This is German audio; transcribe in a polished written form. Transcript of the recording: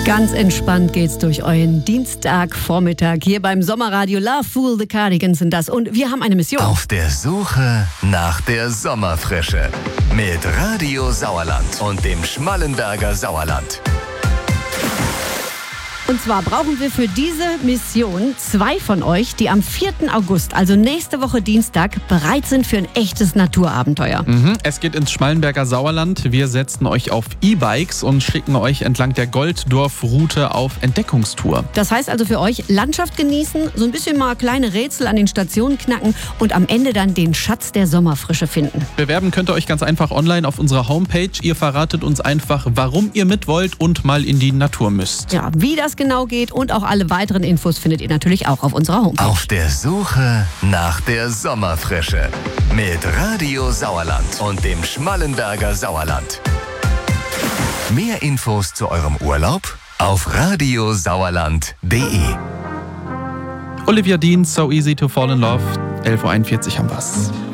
Ganz entspannt geht's durch euren Dienstagvormittag hier beim Sommerradio. Love Fool, The Cardigans sind das. Und wir haben eine Mission. Auf der Suche nach der Sommerfrische. Mit Radio Sauerland und dem Schmallenberger Sauerland. Und zwar brauchen wir für diese Mission 2 von euch, die am 4. August, also nächste Woche Dienstag, bereit sind für ein echtes Naturabenteuer. Es geht ins Schmallenberger Sauerland. Wir setzen euch auf E-Bikes und schicken euch entlang der Golddorf-Route auf Entdeckungstour. Das heißt also für euch Landschaft genießen, so ein bisschen mal kleine Rätsel an den Stationen knacken und am Ende dann den Schatz der Sommerfrische finden. Bewerben könnt ihr euch ganz einfach online auf unserer Homepage. Ihr verratet uns einfach, warum ihr mit wollt und mal in die Natur müsst. Ja, wie das genau geht und auch alle weiteren Infos findet ihr natürlich auch auf unserer Homepage. Auf der Suche nach der Sommerfrische. Mit Radio Sauerland und dem Schmallenberger Sauerland. Mehr Infos zu eurem Urlaub auf radiosauerland.de. Olivia Dean, So Easy to Fall in Love. 11.41 Uhr haben wir's.